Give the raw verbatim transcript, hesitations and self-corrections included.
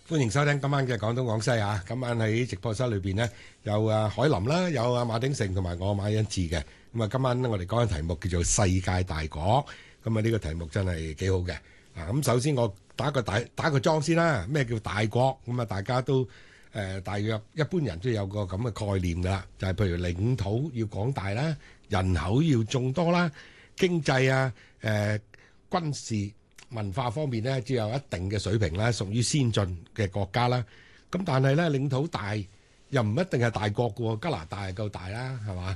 歡迎收聽今晚嘅廣東廣西啊！今晚喺直播室裏邊呢，有啊海林啦，有啊馬鼎盛同埋我馬恩志嘅。咁啊，今晚我哋講嘅題目叫做世界大國。咁啊，呢個題目真係幾好嘅。啊，咁首先我打個大打個莊先啦。咩叫大國？咁啊，大家都誒、呃、大約一般人都有個咁嘅概念㗎啦。就係、是、譬如領土要廣大啦，人口要眾多啦，經濟啊、誒、呃、軍事。文化方面咧，只有一定嘅水平啦，屬於先進嘅國家啦。咁但係咧，領土大又唔一定係大國嘅喎，加拿大係夠大啦，係嘛？